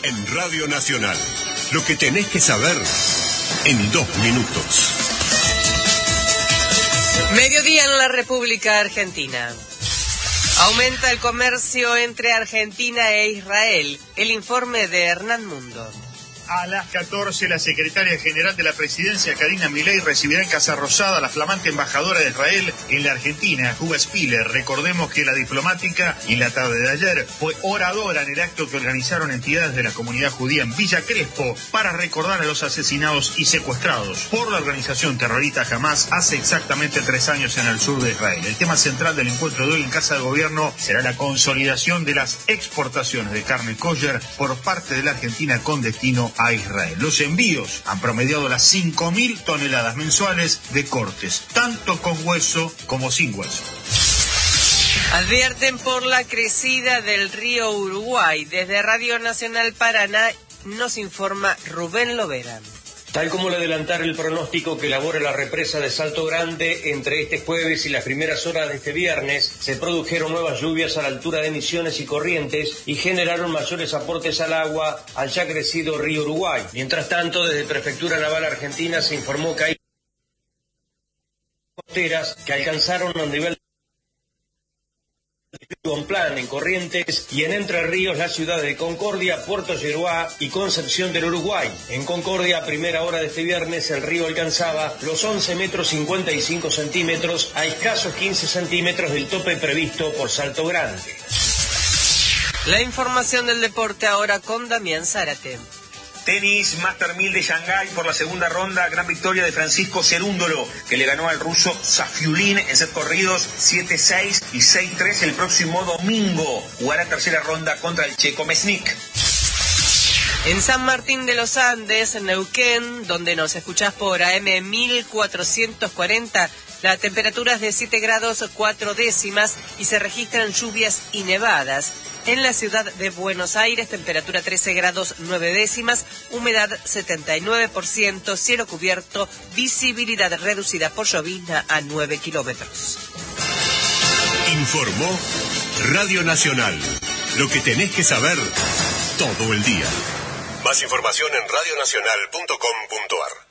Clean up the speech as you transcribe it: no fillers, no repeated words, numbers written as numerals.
En Radio Nacional, lo que tenés que saber en 2 minutos. Mediodía en la República Argentina. Aumenta el comercio entre Argentina e Israel. El informe de Hernán Mundo. A las 14, la secretaria general de la presidencia, Karina Milei, recibirá en Casa Rosada a la flamante embajadora de Israel en la Argentina, Juba Spiller. Recordemos que la diplomática, en la tarde de ayer, fue oradora en el acto que organizaron entidades de la comunidad judía en Villa Crespo para recordar a los asesinados y secuestrados por la organización terrorista Hamas hace exactamente 3 años en el sur de Israel. El tema central del encuentro de hoy en Casa de Gobierno será la consolidación de las exportaciones de carne kosher por parte de la Argentina con destino a Israel. Los envíos han promediado las 5.000 toneladas mensuales de cortes, tanto con hueso como sin hueso. Advierten por la crecida del río Uruguay. Desde Radio Nacional Paraná nos informa Rubén Lovera. Tal como le adelantara el pronóstico que elabora la represa de Salto Grande, entre este jueves y las primeras horas de este viernes se produjeron nuevas lluvias a la altura de Misiones y Corrientes y generaron mayores aportes al agua al ya crecido río Uruguay. Mientras tanto, desde Prefectura Naval Argentina se informó que hay costeras que alcanzaron un nivel Plan en Corrientes y en Entre Ríos las ciudades de Concordia, Puerto Yeruá y Concepción del Uruguay. En Concordia, a primera hora de este viernes, el río alcanzaba los 11 metros 55 centímetros a escasos 15 centímetros del tope previsto por Salto Grande. La información del deporte ahora con Damián Zárate. Tenis, Master 1000 de Shanghái por la segunda ronda, gran victoria de Francisco Cerúndolo, que le ganó al ruso Safiulin en set corridos 7-6 y 6-3 el próximo domingo. Jugará tercera ronda contra el checo Mesnik. En San Martín de los Andes, en Neuquén, donde nos escuchás por AM 1440, la temperatura es de 7 grados 4 décimas y se registran lluvias y nevadas. En la ciudad de Buenos Aires, temperatura 13 grados 9 décimas, humedad 79%, cielo cubierto, visibilidad reducida por llovizna a 9 kilómetros. Informó Radio Nacional. Lo que tenés que saber todo el día. Más información en radionacional.com.ar.